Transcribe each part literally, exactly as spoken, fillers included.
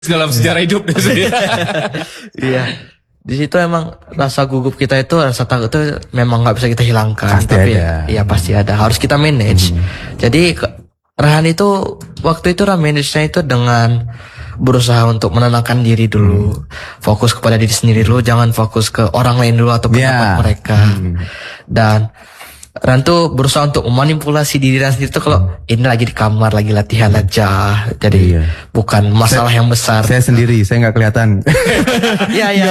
dalam sejarah hidup. Iya. Di situ emang rasa gugup kita itu, rasa takut itu memang nggak bisa kita hilangkan. Pasti tapi ada. Iya pasti ada. Harus kita manage. Hmm. Jadi Rehan itu waktu itu manage-nya itu dengan berusaha untuk menenangkan diri dulu, hmm. fokus kepada diri sendiri dulu, jangan fokus ke orang lain dulu atau pendapat yeah. mereka. Hmm. Dan Ran tuh berusaha untuk memanipulasi diri Ran sendiri tuh kalau hmm. ini lagi di kamar, lagi latihan aja. Jadi iya. bukan masalah saya, yang besar. Saya sendiri, saya nggak kelihatan. Iya iya.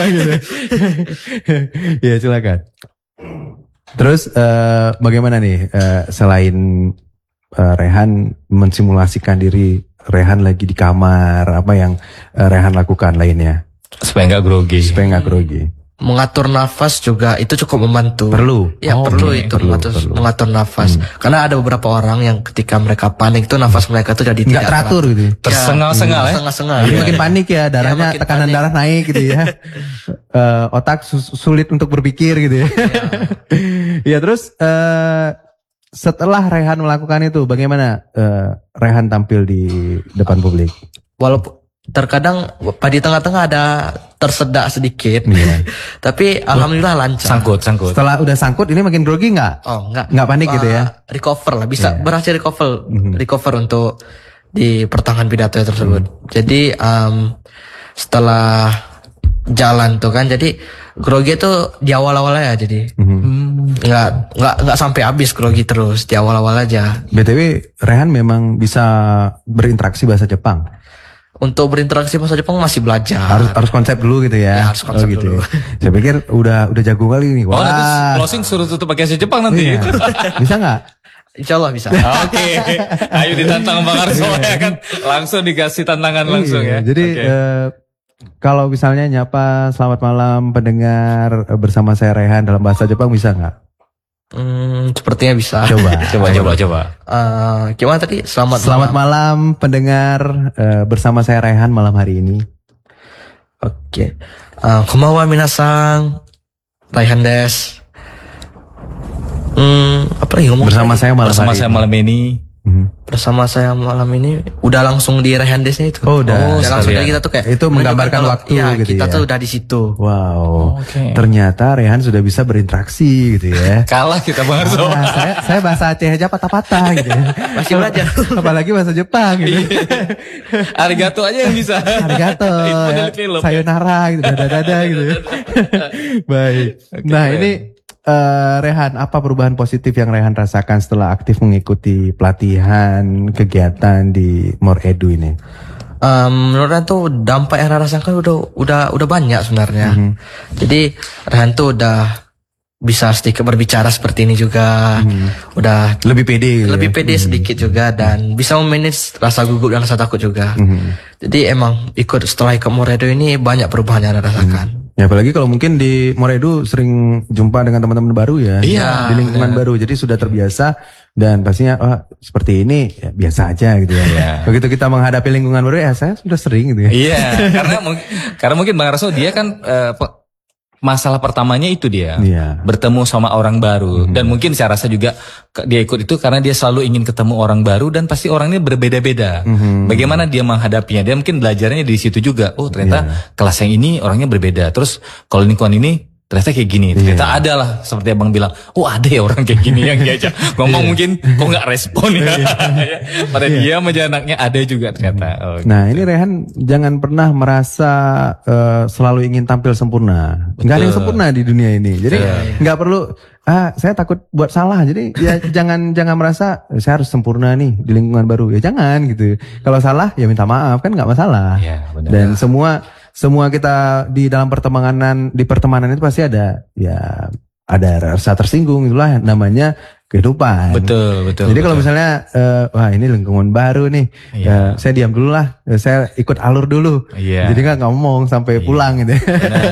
Iya silakan. Terus uh, bagaimana nih uh, selain uh, Rehan mensimulasikan diri Rehan lagi di kamar, apa yang uh, Rehan lakukan lainnya? Supaya nggak grogi. Supaya nggak grogi. Mengatur nafas juga itu cukup membantu. Perlu. Ya oh, perlu okay. itu perlu, mengatur, perlu. mengatur nafas. Hmm. Karena ada beberapa orang yang ketika mereka panik itu nafas mereka tuh jadi nggak teratur gitu. Tersengal-sengal ya. Tersengal-sengal. Jadi makin panik ya, darahnya ya, tekanan panik. Darah naik gitu ya. uh, otak sulit untuk berpikir gitu ya. Ya terus uh, setelah Rehan melakukan itu, bagaimana uh, Rehan tampil di depan publik? Walaupun terkadang di tengah-tengah ada tersedak sedikit, yeah. tapi alhamdulillah lancar. Sangkut, sangkut. Setelah udah sangkut, ini makin grogi nggak? Oh nggak. Nggak panik uh, gitu ya? Recover lah, bisa yeah. berhasil recover, mm-hmm. recover untuk di pertengahan pidato tersebut. Mm. Jadi um, setelah jalan tuh kan, jadi grogi itu di awal-awal aja, jadi mm-hmm. nggak nggak nggak sampai habis grogi terus di awal-awal aja. B T W Rehan memang bisa berinteraksi bahasa Jepang. Untuk berinteraksi bahasa Jepang masih belajar. Harus harus konsep dulu gitu ya. Ya harus konsep oh, gitu. dulu. Saya pikir udah udah jago kali nih. Wah. Oh, nanti closing suruh tutup pakai bahasa Jepang nanti. Iya. Bisa nggak? Insya Allah bisa. Oke. Okay. Ayo ditantang Bang Arso ya kan. Langsung dikasih tantangan langsung iya. ya. Jadi okay. uh, kalau misalnya nyapa selamat malam pendengar bersama saya Rehan dalam bahasa Jepang bisa nggak? Hmm, sepertinya bisa. Coba, coba, coba, coba. Uh, gimana tadi? Selamat, Selamat malam. malam pendengar uh, bersama saya Rehan malam hari ini. Oke. Okay. Uh, konbanwa minasan, Rehan desu. Hmm, apa lagi ngomong? Bersama saya malam bersama hari saya ini. malam ini. Mm-hmm. Bersama saya malam ini udah langsung di Rehan Desnya itu. Oh, udah. Oh, langsung dari kita tuh kayak itu menggambarkan kalau, waktu ya, gitu kita ya. tuh udah di situ. Wow. Oh, okay. Ternyata Rehan sudah bisa berinteraksi gitu ya. Kalah kita Bang Arso. Nah, saya saya bahasa Aceh aja patah-patah gitu ya. Masih belajar. Apalagi bahasa Jepang gitu. Arigato aja yang bisa. Arigato. Ya, sayonara gitu, dada-dada gitu. Baik. Okay, nah, keren. Ini Uh, Rehan, apa perubahan positif yang Rehan rasakan setelah aktif mengikuti pelatihan kegiatan di More Edu ini? Um, menurut Rehan tuh dampak yang Rehan rasakan udah udah udah banyak sebenarnya. Mm-hmm. Jadi Rehan tuh udah bisa sedikit berbicara seperti ini juga, mm-hmm. udah lebih pede, lebih ya? pede mm-hmm. sedikit juga dan bisa memanage rasa gugup dan rasa takut juga. Mm-hmm. Jadi emang ikut setelah ikut More Edu ini banyak perubahan yang Rehan rasakan. Mm-hmm. Ya apalagi kalau mungkin di More Edu sering jumpa dengan teman-teman baru ya, iya, di lingkungan ya. baru, jadi sudah terbiasa dan pastinya oh seperti ini ya, biasa aja gitu ya. Ya. Begitu kita menghadapi lingkungan baru ya saya sudah sering gitu ya. Iya, karena mungkin karena mungkin Bang Arso dia kan uh, masalah pertamanya itu dia yeah. bertemu sama orang baru mm-hmm. dan mungkin saya rasa juga dia ikut itu karena dia selalu ingin ketemu orang baru dan pasti orangnya berbeda-beda. Mm-hmm. Bagaimana dia menghadapinya? Dia mungkin belajarnya di situ juga. Oh ternyata yeah. kelas yang ini orangnya berbeda. Terus kalau lingkungan ini ternyata kayak gini. Ternyata yeah. ada lah seperti abang bilang. Oh ada ya orang kayak gini yang diajak ngomong yeah. mungkin kok nggak respon ya. Pada yeah. dia aja anaknya ada juga ternyata. Oh, nah gitu. Ini Rehan jangan pernah merasa uh, selalu ingin tampil sempurna. Nggak ada yang sempurna di dunia ini. Jadi nggak yeah. perlu. Ah saya takut buat salah. Jadi ya jangan jangan merasa saya harus sempurna nih di lingkungan baru. Ya jangan gitu. Kalau salah ya minta maaf kan nggak masalah. Yeah, benar. Dan semua Semua kita di dalam pertemanan, di pertemanan itu pasti ada ya ada rasa tersinggung, itulah namanya kehidupan. Betul, betul. Jadi betul. kalau misalnya uh, wah ini lingkungan baru nih, iya. uh, saya diam dulu lah, uh, saya ikut alur dulu. Iya. Jadi nggak ngomong sampai iya. pulang gitu.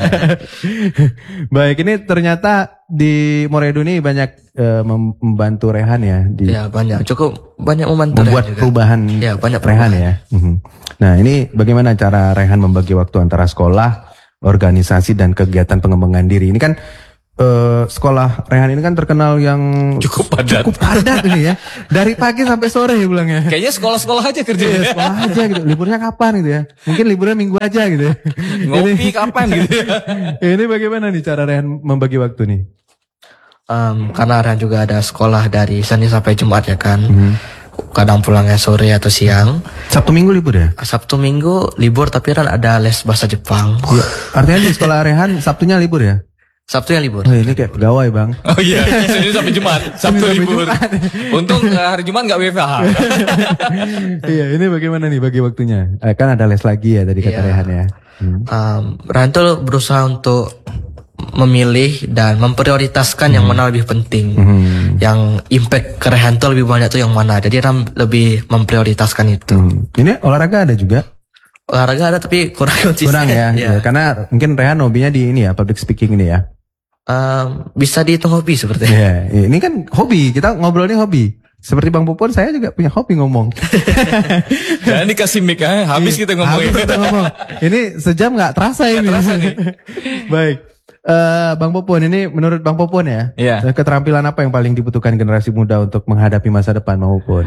Baik, ini ternyata di More Edu ini banyak uh, membantu Rehan ya. Di, ya banyak, cukup banyak membantu. Membuat Rehan perubahan ya, banyak Rehan ya. Uh-huh. Nah ini bagaimana cara Rehan membagi waktu antara sekolah, organisasi dan kegiatan pengembangan diri. Ini kan uh, sekolah Rehan ini kan terkenal yang Cukup padat. Cukup padat ini ya. Dari pagi sampai sore ya bilangnya. Kayaknya sekolah-sekolah aja kerjanya. Iya, sekolah aja gitu. Liburnya kapan gitu ya? Mungkin liburnya minggu aja gitu ya. Ngopi kapan gitu. Ini bagaimana nih cara Rehan membagi waktu nih? Um, karena Rehan juga ada sekolah dari Senin sampai Jumat ya kan. Hmm. Kadang pulangnya sore atau siang. Sabtu Minggu libur ya? Sabtu Minggu libur tapi kan ada les bahasa Jepang. Ya, artinya di sekolah Rehan Sabtunya libur ya? Sabtunya libur. Oh, ini kayak pegawai bang. Oh iya, Senin sampai Jumat, Sabtu libur. Untung hari Jumat nggak W F H. Iya, ini bagaimana nih bagi waktunya? Eh, kan ada les lagi ya tadi kata Iya. Rehan ya. Hmm. Um, Rehan tuh berusaha untuk memilih dan memprioritaskan yang mana lebih penting. Hmm. Yang impact ke Rehan tuh lebih banyak tuh yang mana. Jadi Rehan lebih memprioritaskan itu. Hmm. Ini olahraga ada juga? Olahraga ada tapi kurang konsisten. Kurang ya, Ya. ya. Karena mungkin Rehan hobinya di ini ya, public speaking ini ya. Um, bisa dihitung hobi sepertinya. Iya, yeah, ini kan hobi. Kita ngobrolnya hobi. Seperti Bang Popon, saya juga punya hobi ngomong. Jangan dikasih mic, eh. habis kita ngomongin. Habis kita ngomong. Ini sejam nggak terasa ini. Nggak terasa nih. Baik, Eh, Bang Popon, ini menurut Bang Popon ya, Iya. keterampilan apa yang paling dibutuhkan generasi muda untuk menghadapi masa depan, Bang Popon?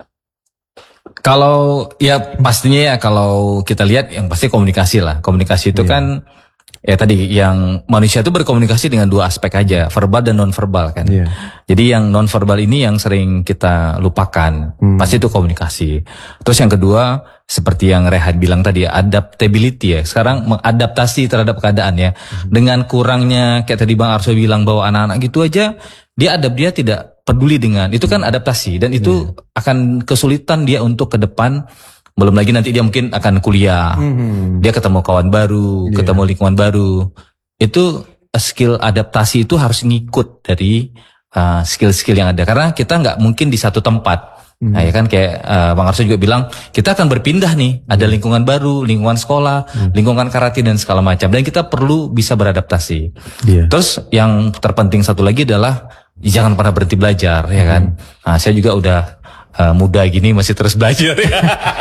Kalau ya pastinya ya kalau kita lihat yang pasti komunikasi lah. Komunikasi itu Iya. kan ya tadi yang manusia itu berkomunikasi dengan dua aspek aja, verbal dan non verbal kan. Iya. Jadi yang non verbal ini yang sering kita lupakan. Hmm. Pasti itu komunikasi. Terus yang kedua seperti yang Rehan bilang tadi, adaptability ya. Sekarang mengadaptasi terhadap keadaan ya. Hmm. Dengan kurangnya kayak tadi Bang Arso bilang bahwa anak-anak gitu aja dia adap dia tidak peduli dengan itu kan adaptasi dan itu akan kesulitan dia untuk ke depan. Belum lagi nanti dia mungkin akan kuliah, Hmm. dia ketemu kawan baru, Iya. ketemu lingkungan baru. Itu uh, skill adaptasi itu harus ngikut dari uh, skill-skill yang ada. Karena kita nggak mungkin di satu tempat. Hmm. Nah ya kan kayak uh, Bang Arso juga bilang, kita akan berpindah nih. Ada lingkungan baru, lingkungan sekolah, Hmm. lingkungan karate dan segala macam. Dan kita perlu bisa beradaptasi. Iya. Terus yang terpenting satu lagi adalah jangan pernah berhenti belajar, ya kan. Nah, saya juga udah uh, muda gini masih terus belajar ya.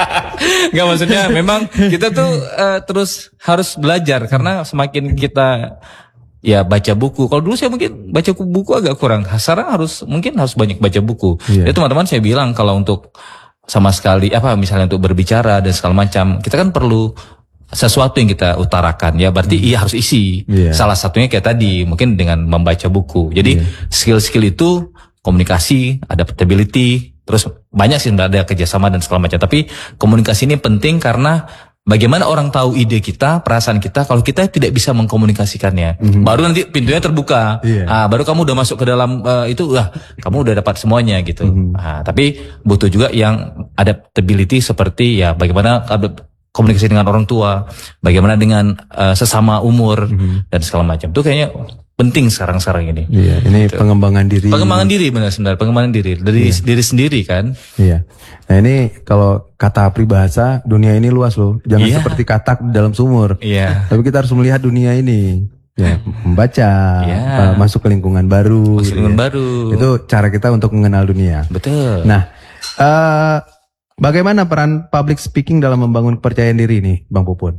Nggak maksudnya memang kita tuh uh, terus harus belajar karena semakin kita ya baca buku. Kalau dulu saya mungkin baca buku agak kurang. Sekarang harus mungkin harus banyak baca buku. Iya. Jadi teman-teman saya bilang kalau untuk sama sekali apa misalnya untuk berbicara dan segala macam, kita kan perlu sesuatu yang kita utarakan ya berarti iya harus isi. Iya. Salah satunya kayak tadi mungkin dengan membaca buku. Jadi skill-skill itu komunikasi, adaptability, terus banyak sih ada kerjasama dan segala macam. Tapi komunikasi ini penting karena bagaimana orang tahu ide kita, perasaan kita kalau kita tidak bisa mengkomunikasikannya. Baru nanti pintunya terbuka. Iya. Ah, baru kamu udah masuk ke dalam uh, itu wah, kamu udah dapat semuanya gitu. Ah, tapi butuh juga yang adaptability seperti ya bagaimana komunikasi dengan orang tua, bagaimana dengan uh, sesama umur dan segala macam. Itu kayaknya penting sekarang-sekarang ini. Iya, ini pengembangan diri. Pengembangan diri benar sebenarnya, pengembangan diri dari diri sendiri kan. Iya. Nah ini kalau kata peribahasa, dunia ini luas loh. Jangan Iya. seperti katak di dalam sumur. Iya. Tapi kita harus melihat dunia ini. Ya, membaca, Iya. uh, masuk ke lingkungan baru. gitu Lingkungan ya. baru. Itu cara kita untuk mengenal dunia. Betul. Nah, eh bagaimana peran public speaking dalam membangun kepercayaan diri nih, Bang Popon?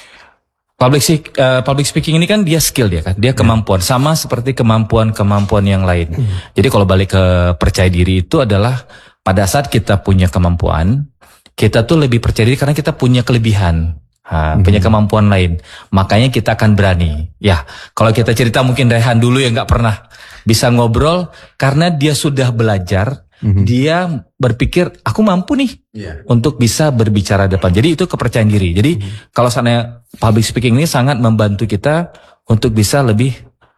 Public, speak- uh, public speaking ini kan dia skill dia kan, dia kemampuan sama seperti kemampuan-kemampuan yang lain. Jadi kalau balik ke percaya diri itu adalah pada saat kita punya kemampuan, kita tuh lebih percaya diri karena kita punya kelebihan, ha, punya kemampuan lain. Makanya kita akan berani. Ya, kalau kita cerita mungkin Rehan dulu yang nggak pernah bisa ngobrol karena dia sudah belajar. Dia berpikir aku mampu nih Iya. untuk bisa berbicara depan. Jadi itu kepercayaan diri. Jadi kalau sana public speaking ini sangat membantu kita untuk bisa lebih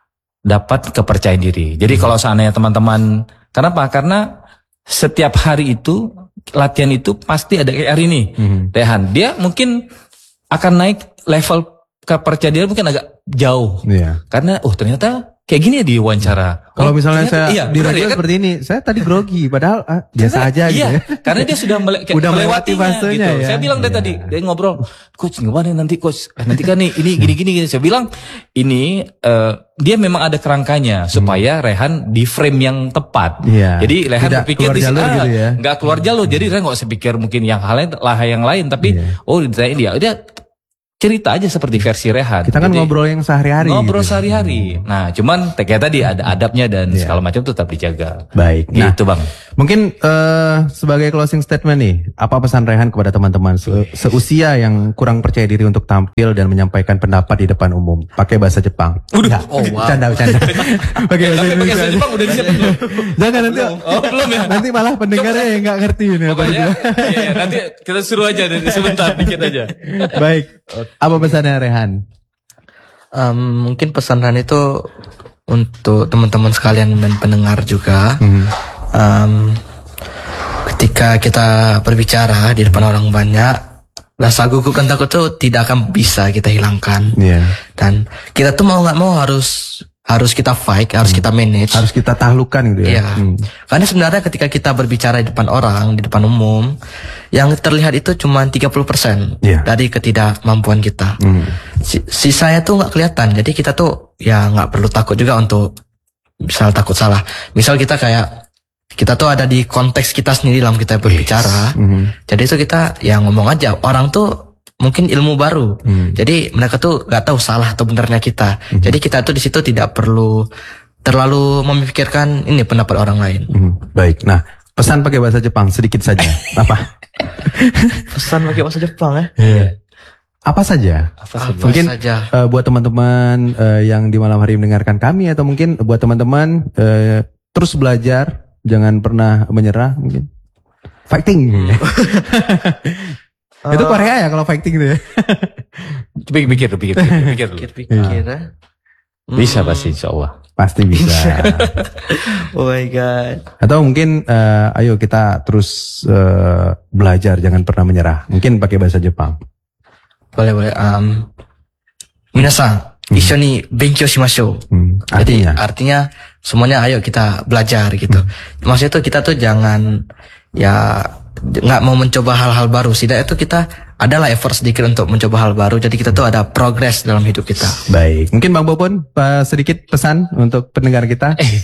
dapat kepercayaan diri. Jadi kalau seandainya teman-teman, kenapa? Karena setiap hari itu latihan itu pasti ada kayak hari ini, Rehan. Dia mungkin akan naik level kepercayaan diri mungkin agak jauh. Iya. Karena oh ternyata kayak gini ya di wawancara. Kalau Oh, misalnya ternyata- saya iya, di benar radio ya kan? seperti ini, saya tadi grogi, padahal ah, biasa Karena- aja iya, gitu ya. karena dia sudah mele- kayak Udah melewati melewatinya fasenya gitu. ya. Saya bilang dari Iya. tadi, dia ngobrol, coach gimana nanti coach? Eh, nanti kan nih ini gini-gini. Gini. Saya bilang ini eh, dia memang ada kerangkanya supaya Rehan di frame yang tepat. Iya. Jadi Rehan Tidak berpikir keluar di jalur ah, gitu ya. nggak keluar jalur. Jadi Rehan nggak usah pikir mungkin yang hal lain, lah yang lain, tapi Iya. oh ditanya dia, dia cerita aja seperti versi Rehan. Kita kan Jadi, ngobrol yang sehari-hari. Ngobrol gitu. sehari-hari. Nah, cuman kayak tadi ada adabnya dan Iya. segala macam tetap dijaga. Baik. Nah, Gitu, Bang. mungkin eh, sebagai closing statement nih, apa pesan Rehan kepada teman-teman se- seusia yang kurang percaya diri untuk tampil dan menyampaikan pendapat di depan umum? Pakai bahasa Jepang. Udah. Oh, wow. Canda, canda. Pakai bahasa Tapi pakai Indonesia. bahasa Jepang udah disiapin belum? Jangan nanti. Oh, belum ya? Nanti malah pendengarnya yang nggak ngerti ini apa Pokoknya, itu. iya, iya, nanti kita suruh aja dari sebentar dikit aja. Baik. Apa pesannya Rehan? Um, mungkin pesan Rehan itu untuk teman-teman sekalian dan pendengar juga. Hmm. Um, ketika kita berbicara di depan orang banyak, rasa gugup dan takut itu tidak akan bisa kita hilangkan. Iya. Dan kita tuh mau nggak mau harus harus kita fight, harus kita manage. Harus kita taklukkan gitu ya. Iya. Hmm. Karena sebenarnya ketika kita berbicara di depan orang, di depan umum, yang terlihat itu cuma tiga puluh persen Iya. dari ketidakmampuan kita. Hmm. Si- Sisanya tuh nggak kelihatan. Jadi kita tuh ya nggak perlu takut juga untuk misal takut salah. Misal kita kayak kita tuh ada di konteks kita sendiri dalam kita berbicara. Hmm. Jadi itu kita ya ngomong aja. Orang tuh mungkin ilmu baru. Hmm. Jadi mereka tuh nggak tahu salah atau benarnya kita. Jadi kita tuh di situ tidak perlu terlalu memikirkan ini pendapat orang lain. Hmm. Baik. Nah, pesan pakai bahasa Jepang sedikit saja. Apa? Pesan pakai bahasa Jepang ya? Iya. Apa saja? Apa sih? Mungkin saja. eh, buat teman-teman eh, yang di malam hari mendengarkan kami atau mungkin buat teman-teman eh, terus belajar, jangan pernah menyerah mungkin. Fighting. Itu Korea ya kalau fighting itu ya. Coba pikir, pikir, pikir, pikir dulu. Pikir-pikir ya. Bisa pasti insya Allah. Pasti bisa. Oh my god. Atau mungkin eh, ayo kita terus eh, belajar, jangan pernah menyerah. Mungkin pakai bahasa Jepang. Boleh boleh. Um, minasan, ishoni benkyou shimashou. Hmm. Jadi Artinya, artinya semuanya ayo kita belajar gitu. Maksudnya tuh kita tuh jangan ya nggak mau mencoba hal-hal baru. Setidaknya itu kita adalah effort sedikit untuk mencoba hal baru. Jadi kita tuh ada progres dalam hidup kita. baik. Mungkin Bang Popon eh, sedikit pesan untuk pendengar kita. Eh,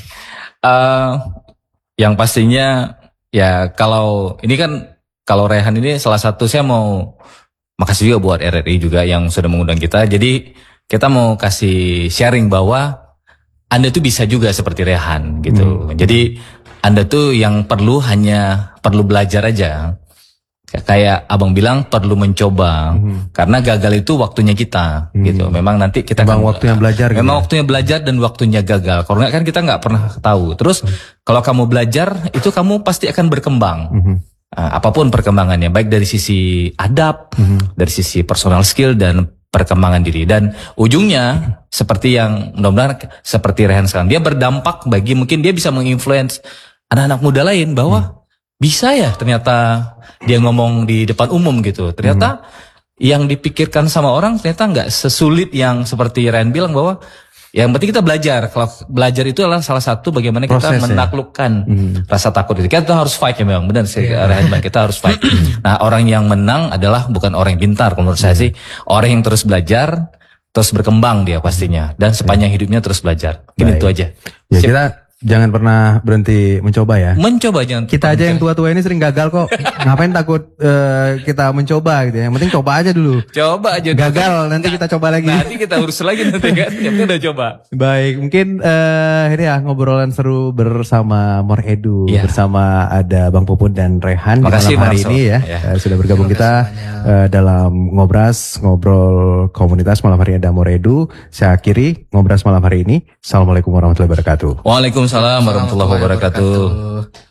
yang pastinya ya kalau ini kan kalau Rehan ini salah satu saya mau makasih juga buat R R I juga yang sudah mengundang kita. Jadi kita mau kasih sharing bahwa Anda tuh bisa juga seperti Rehan gitu. Jadi Anda tuh yang perlu hanya perlu belajar aja. Kayak abang bilang perlu mencoba. Karena gagal itu waktunya kita gitu. Memang nanti kita Bang akan- waktunya belajar. gitu Memang ya? waktunya belajar dan waktunya gagal. Kalau nggak kan kita nggak pernah tahu. Terus kalau kamu belajar itu kamu pasti akan berkembang. Mhm. Uh, apapun perkembangannya, baik dari sisi adab, dari sisi personal skill dan perkembangan diri. Dan ujungnya seperti yang mudah-mudahan seperti Rehan sekarang, dia berdampak bagi mungkin dia bisa menginfluence anak-anak muda lain bahwa bisa ya ternyata dia ngomong di depan umum gitu. Ternyata yang dipikirkan sama orang ternyata nggak sesulit yang seperti Rehan bilang bahwa yang penting kita belajar. Kalau belajar itu adalah salah satu bagaimana kita Proses, ya? menaklukkan rasa takut itu. Kita harus fight ya memang benar sih Rehan bilang, kita harus fight. Nah orang yang menang adalah bukan orang yang pintar. Kalau menurut saya sih orang yang terus belajar, terus berkembang dia pastinya dan sepanjang hidupnya terus belajar. Ini Baik. itu aja. Ya Sip. kita jangan pernah berhenti mencoba ya. Mencoba jangan Kita aja yang tua-tua ini sering gagal kok. Ngapain takut eh, kita mencoba gitu ya. Yang penting coba aja dulu. coba aja. Gagal nanti kita coba lagi. Nanti kita urus lagi nanti kan. Yang penting udah coba. Baik, mungkin eh ini ya ngobrolan seru bersama More Edu, Iya. bersama ada Bang Popon dan Rehan di Makasih, malam hari Marcel. ini ya. Ya. Eh, sudah bergabung Terima kita kasih eh, dalam ngobras ngobrol komunitas malam hari ini ada More Edu. Saya akhiri ngobras malam hari ini. Assalamualaikum warahmatullahi wabarakatuh. Waalaikumsalam warahmatullahi wabarakatuh. wabarakatuh.